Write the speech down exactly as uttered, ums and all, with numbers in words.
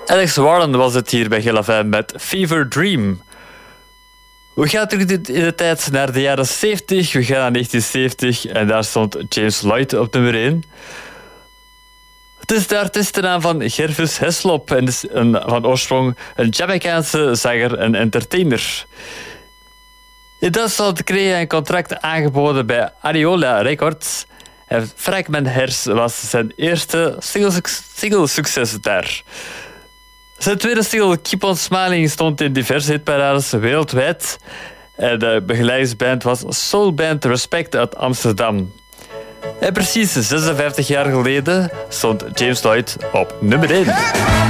Alex Warren was het hier bij Gil F M met Fever Dream. We gaan terug in de tijd naar de jaren zeventig. We gaan naar negentien zeventig en daar stond James Lloyd op nummer één. Het is de artiestennaam van Gervus Heslop en is een, van oorsprong een Jamaicaanse zanger en entertainer. In Duitsland kreeg hij een contract aangeboden bij Ariola Records. En Fragment Hers was zijn eerste single-succes daar. Zijn tweede single Keep On Smiling stond in diverse hitparades wereldwijd. En de begeleidingsband was Soulband Respect uit Amsterdam. En precies zesenvijftig jaar geleden stond James Lloyd op nummer één.